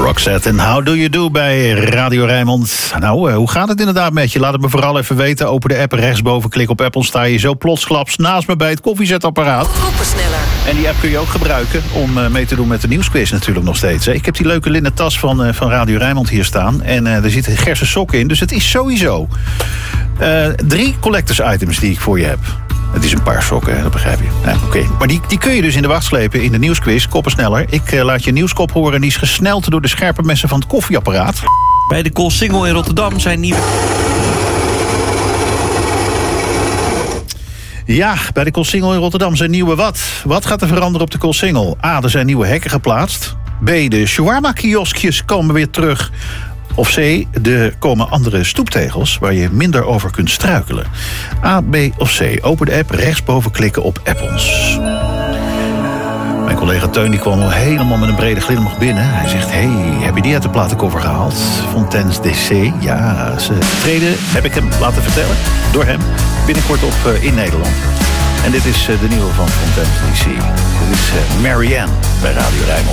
Roxette en How Do You Do bij Radio Rijnmond. Nou, hoe gaat het inderdaad met je? Laat het me vooral even weten. Open de app, rechtsboven, klik op Apple. Sta je zo plotsklaps naast me bij het koffiezetapparaat. Koppensneller. En die app kun je ook gebruiken om mee te doen met de nieuwsquiz natuurlijk nog steeds. Ik heb die leuke linnen tas van Radio Rijnmond hier staan. En er zitten gerse sokken in, dus het is sowieso 3 collectors items die ik voor je heb. Het is een paar sokken, dat begrijp je. Ja, oké. Maar die kun je dus in de wacht slepen in de nieuwsquiz. Koppensneller. Ik laat je nieuwskop horen en die is gesneld door de scherpe messen van het koffieapparaat. Bij de Coolsingel in Rotterdam zijn nieuwe... Ja, bij de Coolsingel in Rotterdam zijn nieuwe wat? Wat gaat er veranderen op de Coolsingel? A, er zijn nieuwe hekken geplaatst. B, de shawarma-kioskjes komen weer terug. Of C, er komen andere stoeptegels waar je minder over kunt struikelen. A, B of C. Open de app, rechtsboven klikken op App-ons. Mijn collega Teun die kwam al helemaal met een brede glimlach binnen. Hij zegt, hey, heb je die uit de platenkoffer gehaald? Fontaines DC. Ja, ze treden, heb ik hem laten vertellen, door hem, binnenkort op in Nederland. En dit is de nieuwe van Fontaines DC. Dit is Marianne bij Radio Rijnmond.